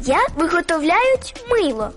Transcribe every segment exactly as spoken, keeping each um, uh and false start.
Як виготовляють мило?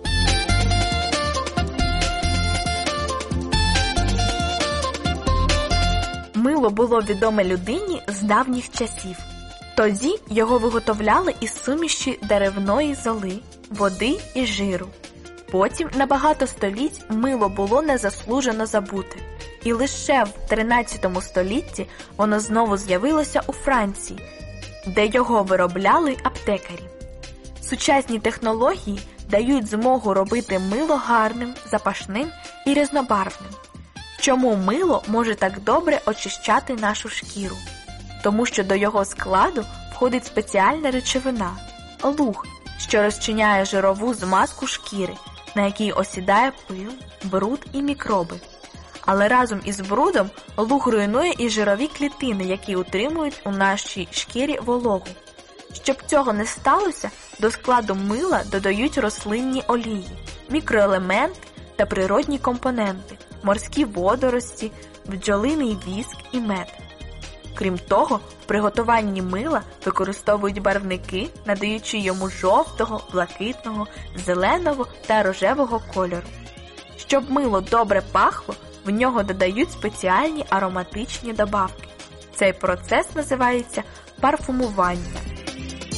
Мило було відоме людині з давніх часів. Тоді його виготовляли із суміші деревної золи, води і жиру. Потім на багато століть мило було незаслужено забуте. І лише в тринадцятому столітті воно знову з'явилося у Франції, де його виробляли аптекарі. Сучасні технології дають змогу робити мило гарним, запашним і різнобарвним. Чому мило може так добре очищати нашу шкіру? Тому що до його складу входить спеціальна речовина – луг, що розчиняє жирову змазку шкіри, на якій осідає пил, бруд і мікроби. Але разом із брудом луг руйнує і жирові клітини, які утримують у нашій шкірі вологу. Щоб цього не сталося, до складу мила додають рослинні олії, мікроелементи та природні компоненти – морські водорості, бджолиний віск і мед. Крім того, в приготуванні мила використовують барвники, надаючи йому жовтого, блакитного, зеленого та рожевого кольору. Щоб мило добре пахло, в нього додають спеціальні ароматичні добавки. Цей процес називається парфумування.